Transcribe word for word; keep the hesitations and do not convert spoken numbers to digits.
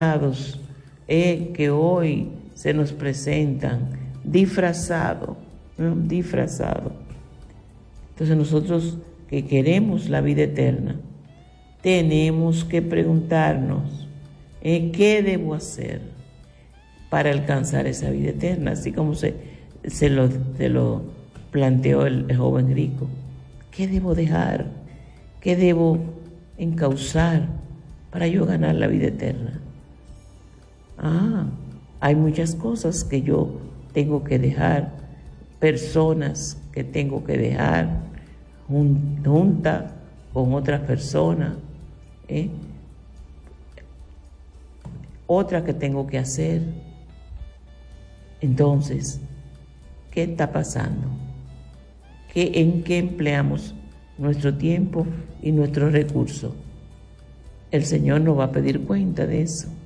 eh, que hoy se nos presentan disfrazados, ¿no? disfrazados. Entonces nosotros que queremos la vida eterna, tenemos que preguntarnos, eh, ¿qué debo hacer para alcanzar esa vida eterna? Así como se, se, lo, se lo planteó el, el joven rico. ¿Qué debo dejar? ¿Qué debo encauzar para yo ganar la vida eterna? Ah, hay muchas cosas que yo tengo que dejar, personas que tengo que dejar, jun, junta con otras personas, ¿eh? otra que tengo que hacer. Entonces, ¿qué está pasando? ¿Qué, ¿En qué empleamos nuestro tiempo y nuestros recursos? El Señor nos va a pedir cuenta de eso.